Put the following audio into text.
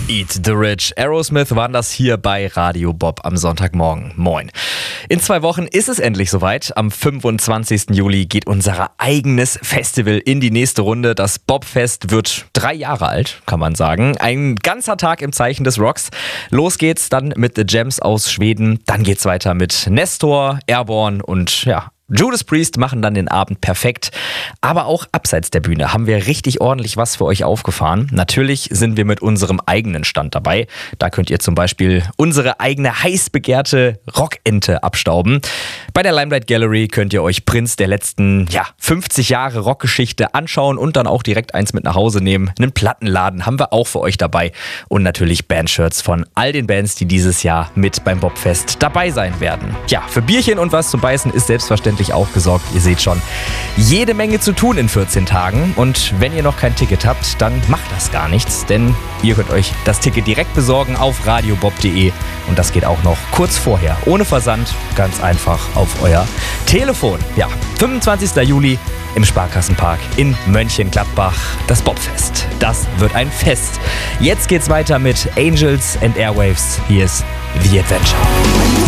Eat the Rich. Aerosmith waren das hier bei Radio Bob am Sonntagmorgen. Moin. In 2 Wochen ist es endlich soweit. Am 25. Juli geht unser eigenes Festival in die nächste Runde. Das Bobfest wird 3 Jahre alt, kann man sagen. Ein ganzer Tag im Zeichen des Rocks. Los geht's dann mit The Gems aus Schweden. Dann geht's weiter mit Nestor, Airborne und Judas Priest machen dann den Abend perfekt. Aber auch abseits der Bühne haben wir richtig ordentlich was für euch aufgefahren. Natürlich sind wir mit unserem eigenen Stand dabei. Da könnt ihr zum Beispiel unsere eigene heiß begehrte Rockente abstauben. Bei der Limelight Gallery könnt ihr euch Prinz der letzten 50 Jahre Rockgeschichte anschauen und dann auch direkt eins mit nach Hause nehmen. Einen Plattenladen haben wir auch für euch dabei. Und natürlich Bandshirts von all den Bands, die dieses Jahr mit beim Bobfest dabei sein werden. Ja, für Bierchen und was zu beißen ist selbstverständlich auch gesorgt. Ihr seht schon, jede Menge zu tun in 14 Tagen. Und wenn ihr noch kein Ticket habt, dann macht das gar nichts, denn ihr könnt euch das Ticket direkt besorgen auf radiobob.de und das geht auch noch kurz vorher, ohne Versand, ganz einfach auf euer Telefon. Ja, 25. Juli im Sparkassenpark in Mönchengladbach, das Bobfest. Das wird ein Fest. Jetzt geht's weiter mit Angels and Airwaves. Hier ist The Adventure.